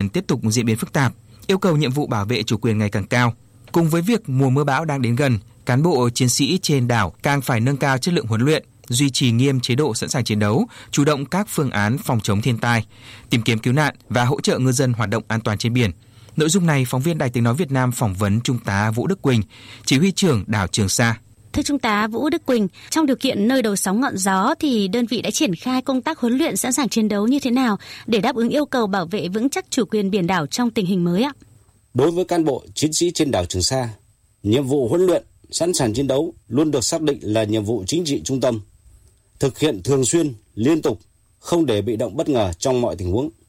bàn tiếp tục diễn biến phức tạp, yêu cầu nhiệm vụ bảo vệ chủ quyền ngày càng cao. Cùng với việc mùa mưa bão đang đến gần, cán bộ chiến sĩ trên đảo càng phải nâng cao chất lượng huấn luyện, duy trì nghiêm chế độ sẵn sàng chiến đấu, chủ động các phương án phòng chống thiên tai, tìm kiếm cứu nạn và hỗ trợ ngư dân hoạt động an toàn trên biển. Nội dung này, phóng viên Đài Tiếng nói Việt Nam phỏng vấn Trung tá Vũ Đức Quỳnh, chỉ huy trưởng đảo Trường Sa. Thưa Trung tá Vũ Đức Quỳnh, trong điều kiện nơi đầu sóng ngọn gió thì đơn vị đã triển khai công tác huấn luyện sẵn sàng chiến đấu như thế nào để đáp ứng yêu cầu bảo vệ vững chắc chủ quyền biển đảo trong tình hình mới ạ? Đối với cán bộ chiến sĩ trên đảo Trường Sa, nhiệm vụ huấn luyện sẵn sàng chiến đấu luôn được xác định là nhiệm vụ chính trị trung tâm, thực hiện thường xuyên, liên tục, không để bị động bất ngờ trong mọi tình huống.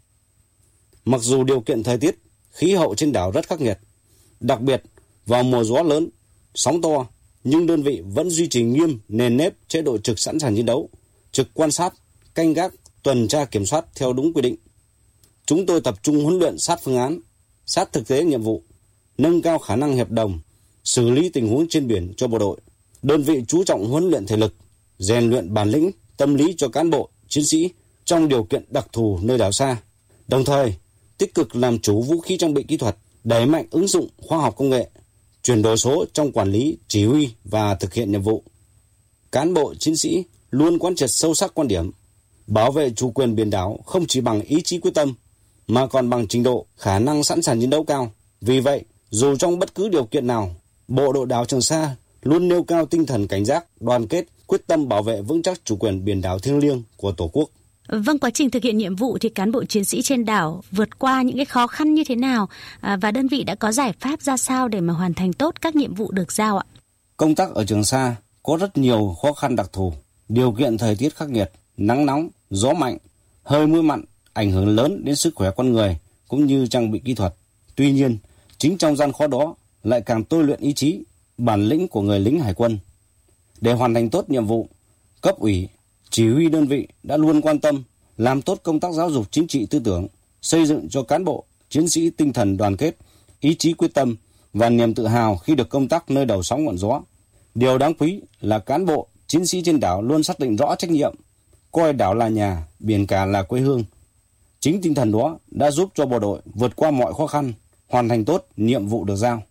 Mặc dù điều kiện thời tiết, khí hậu trên đảo rất khắc nghiệt, đặc biệt vào mùa gió lớn, sóng to, nhưng đơn vị vẫn duy trì nghiêm nền nếp chế độ trực sẵn sàng chiến đấu, trực quan sát, canh gác, tuần tra kiểm soát theo đúng quy định. Chúng tôi tập trung huấn luyện sát phương án, sát thực tế nhiệm vụ, nâng cao khả năng hiệp đồng, xử lý tình huống trên biển cho bộ đội. Đơn vị chú trọng huấn luyện thể lực, rèn luyện bản lĩnh, tâm lý cho cán bộ, chiến sĩ trong điều kiện đặc thù nơi đảo xa. Đồng thời, tích cực làm chủ vũ khí trang bị kỹ thuật, đẩy mạnh ứng dụng khoa học công nghệ, chuyển đổi số trong quản lý, chỉ huy và thực hiện nhiệm vụ. Cán bộ chiến sĩ luôn quán triệt sâu sắc quan điểm bảo vệ chủ quyền biển đảo không chỉ bằng ý chí quyết tâm mà còn bằng trình độ, khả năng sẵn sàng chiến đấu cao. Vì vậy, dù trong bất cứ điều kiện nào, bộ đội đảo Trường Sa luôn nêu cao tinh thần cảnh giác, đoàn kết, quyết tâm bảo vệ vững chắc chủ quyền biển đảo thiêng liêng của Tổ quốc. Vâng, quá trình thực hiện nhiệm vụ thì cán bộ chiến sĩ trên đảo vượt qua những cái khó khăn như thế nào và đơn vị đã có giải pháp ra sao để mà hoàn thành tốt các nhiệm vụ được giao ạ? Công tác ở Trường Sa có rất nhiều khó khăn đặc thù, điều kiện thời tiết khắc nghiệt, nắng nóng, gió mạnh, hơi mưa mặn ảnh hưởng lớn đến sức khỏe con người cũng như trang bị kỹ thuật. Tuy nhiên, chính trong gian khó đó lại càng tôi luyện ý chí, bản lĩnh của người lính hải quân. Để hoàn thành tốt nhiệm vụ, cấp ủy, chỉ huy đơn vị đã luôn quan tâm làm tốt công tác giáo dục chính trị tư tưởng, xây dựng cho cán bộ, chiến sĩ tinh thần đoàn kết, ý chí quyết tâm và niềm tự hào khi được công tác nơi đầu sóng ngọn gió. Điều đáng quý là cán bộ, chiến sĩ trên đảo luôn xác định rõ trách nhiệm, coi đảo là nhà, biển cả là quê hương. Chính tinh thần đó đã giúp cho bộ đội vượt qua mọi khó khăn, hoàn thành tốt nhiệm vụ được giao.